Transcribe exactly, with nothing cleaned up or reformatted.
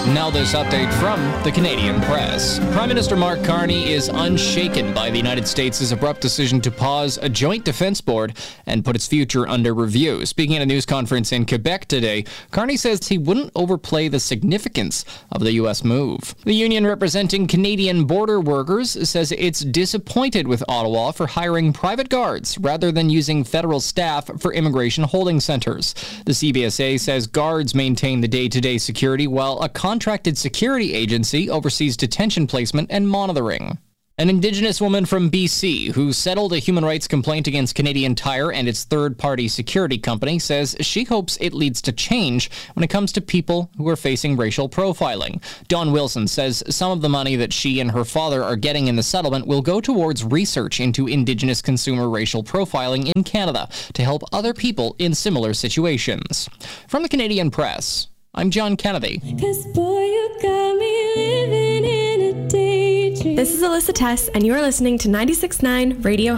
Now this update from the Canadian Press. Prime Minister Mark Carney is unshaken by the United States' abrupt decision to pause a joint defense board and put its future under review. Speaking at a news conference in Quebec today, Carney says he wouldn't overplay the significance of the U S move. The union representing Canadian border workers says it's disappointed with Ottawa for hiring private guards rather than using federal staff for immigration holding centers. The C B S A says guards maintain the day-to-day security while a contracted security agency oversees detention placement and monitoring. An Indigenous woman from B C who settled a human rights complaint against Canadian Tire and its third-party security company says she hopes it leads to change when it comes to people who are facing racial profiling. Dawn Wilson says some of the money that she and her father are getting in the settlement will go towards research into Indigenous consumer racial profiling in Canada to help other people in similar situations. From the Canadian Press, I'm John Kennedy. 'Cause boy, you got me living in a daydream. This is Alyssa Tess, and you're listening to ninety-six point nine Radio